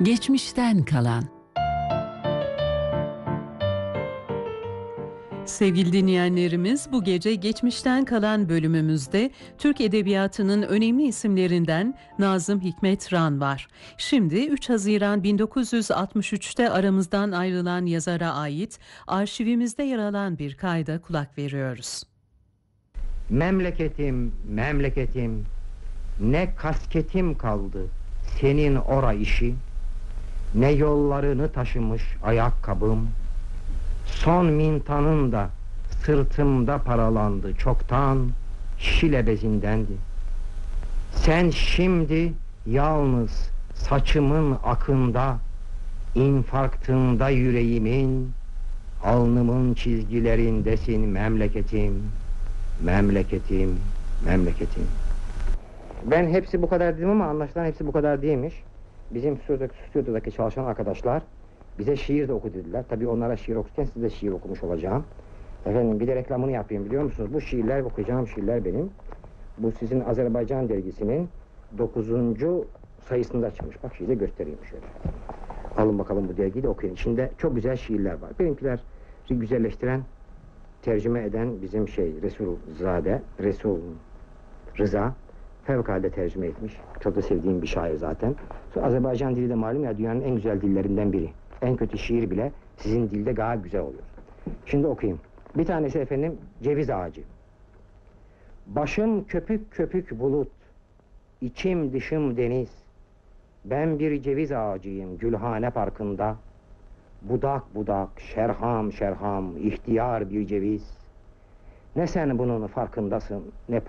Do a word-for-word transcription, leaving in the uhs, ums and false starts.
Geçmişten kalan. Sevgili dinleyenlerimiz, bu gece geçmişten kalan bölümümüzde Türk Edebiyatı'nın önemli isimlerinden Nazım Hikmet Ran var. Şimdi üç Haziran bin dokuz yüz altmış üçte aramızdan ayrılan yazara ait arşivimizde yer alan bir kayda kulak veriyoruz. Memleketim, memleketim, ne kasketim kaldı senin ora işi, ne yollarını taşımış ayakkabım, son mintanın da sırtımda paralandı çoktan, şile bezindendi. Sen şimdi yalnız saçımın akında, infarktında yüreğimin, alnımın çizgilerindesin memleketim, memleketim, memleketim. Ben hepsi bu kadar dedim ama anlaşılan hepsi bu kadar değilmiş. Bizim stüdyodaki, stüdyodaki çalışan arkadaşlar bize şiir de oku dediler. Tabii onlara şiir okurken size şiir okumuş olacağım. Efendim bir de reklamını yapayım, biliyor musunuz? Bu şiirler, okuyacağım şiirler benim. Bu sizin Azerbaycan dergisinin dokuzuncu sayısında çıkmış. Bak, şiiri göstereyim şöyle. Alın bakalım bu dergiyi de okuyun. İçinde çok güzel şiirler var. Benimkiler güzelleştiren, tercüme eden bizim şey Resulzade, Resul Rıza fevkalade tercüme etmiş. Çok da sevdiğim bir şair zaten. Sonra Azerbaycan dili de malum ya, dünyanın en güzel dillerinden biri. En kötü şiir bile sizin dilde gayet güzel oluyor. Şimdi okuyayım. Bir tanesi efendim ceviz ağacı. Başım köpük köpük bulut, içim dışım deniz. Ben bir ceviz ağacıyım Gülhane Parkı'nda. Budak budak, şerham şerham, ihtiyar bir ceviz. Ne sen bunun farkındasın, ne